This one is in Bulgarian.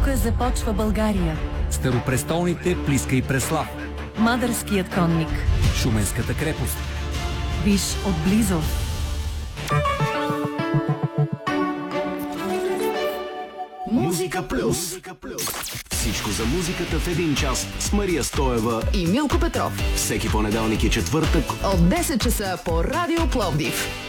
Тук започва България. Старопрестолните Плиска и Преслав. Мадърският конник. Шуменската крепост. Виж отблизо. Музика плюс. Всичко за музиката в един час с Мария Стоева и Милко Петров. Всеки понеделник и четвъртък от 10 часа по Радио Пловдив.